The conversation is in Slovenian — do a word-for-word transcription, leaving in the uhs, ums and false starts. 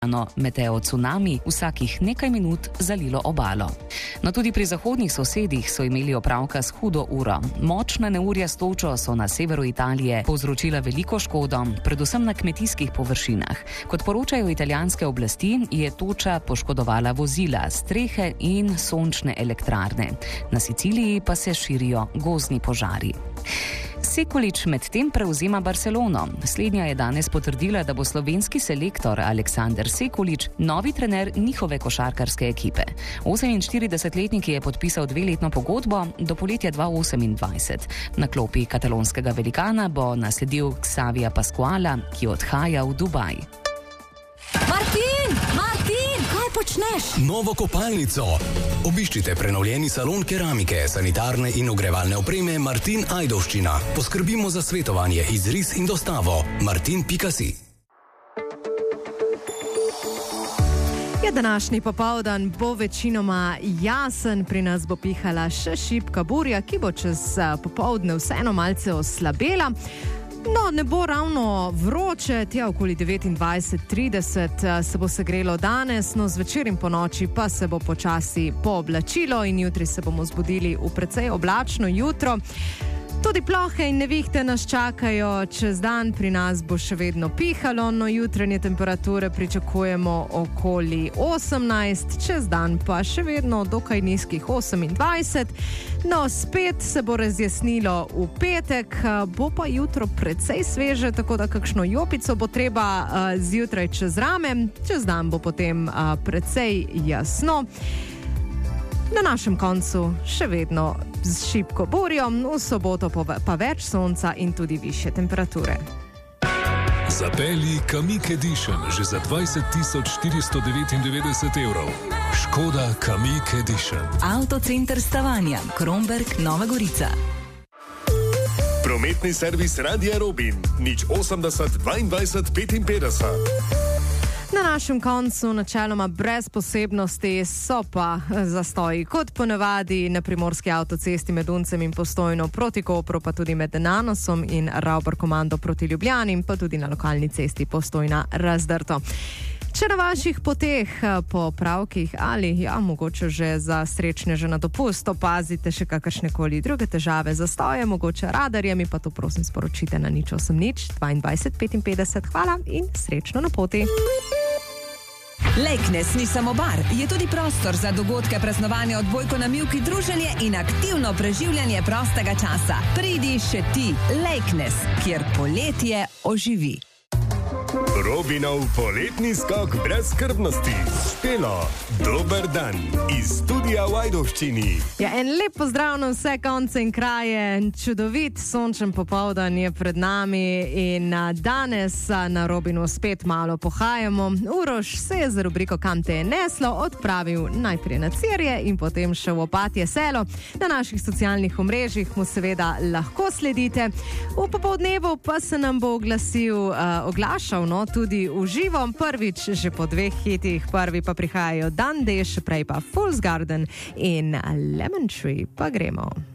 meteo cunami vsakih nekaj minut zalilo obalo. No, tudi pri zahodnih sosedih so imeli opravka s hudo uro. Močna neurja s točo so na severu Italije povzročila veliko škodo, predvsem na kmetijskih površinah. Kot poročajo italijanske oblasti, je toča poškodovala vozila, strehe in sončne elektrarne. Na Siciliji pa se širijo gozdni požari. Sekulič medtem prevzema Barcelono. Slednja je danes potrdila, da bo slovenski selektor Aleksander Sekulič novi trener njihove košarkarske ekipe. oseminštiridesetletnik je podpisal dveletno pogodbo do poletja dva tisoč osemindvajset. Na klopi katalonskega velikana bo nasledil Xavija Pascuala, ki odhaja v Dubaj. Martin! Martin! Kaj počneš? Novo kopalnico. Obiščite prenovljeni salon keramike, sanitarne in ogrevalne opreme Martin Ajdovščina. Poskrbimo za svetovanje, izris in dostavo. martin pika si. Ja, današnji popoldan bo večinoma jasen, pri nas bo pihala še šibka burja, ki bo čez popoldne vseeno malce oslabela. No, ne bo ravno vroče, tja okoli devetindvajset trideset se bo segrelo danes, no zvečer in po noči pa se bo počasi pooblačilo in jutri se bomo zbudili v precej oblačno jutro. Tudi plohe in nevihte nas čakajo, čez dan pri nas bo še vedno pihalo, no jutranje temperature pričakujemo okoli osemnajst, čez dan pa še vedno dokaj nizkih osemindvajset. No, spet se bo razjasnilo v petek, bo pa jutro precej sveže, tako da kakšno jopico bo treba uh, zjutraj čez rame, čez dan bo potem uh, precej jasno. Na našem koncu še vedno z šibko burjo, v soboto pa več sonca in tudi višje temperature. Zapelji Kamiq Edition že za dvajset tisoč štiristo devetindevetdeset evrov. Škoda Kamiq Edition. Avtocenter Stavanja, Kromberk, Nova Gorica. Prometni servis Radia Robin, nič osemdeset dvaindvajset petinpetdeset. Na našem koncu načeloma brez posebnosti so pa zastoji kot ponavadi na primorski avtocesti med Uncem in Postojno proti Kopru, pa tudi med Nanosom in Ravbar-Komando proti Ljubljani, pa tudi na lokalni cesti Postojna Razdrto. Če na vaših poteh po pravkih ali ja, mogoče že za srečneže na dopust opazite še kakršnekoli druge težave, zastoje, mogoče radarje, mi pa to prosim sporočite na nič osem nič dvaindvajset petinpetdeset. Hvala in srečno na poti. Lejknes ni samo bar, je tudi prostor za dogodke, praznovanje, odbojko na mivki, druženje in aktivno preživljanje prostega časa. Pridi še ti, Lejknes, kjer poletje oživi. Robinov poletni skok brez skrbnosti. Špelo, dober dan iz studia v Ajdovščini. Ja, en lep pozdrav na vse konce in kraje. Čudovit sončen popoldan je pred nami in danes na Robinu spet malo pohajamo. Uroš se je za rubriko Kam te je neslo odpravil najprej na Cirje in potem še v Opatje selo. Na naših socialnih omrežjih mu seveda lahko sledite. V popoldnevu pa se nam bo oglasil, uh, oglašal, no, tudi v živo, prvič že po dveh hitih. Prvi pa prihajajo Dan Deš, prej pa Fool's Garden in Lemon Tree. Pa gremo.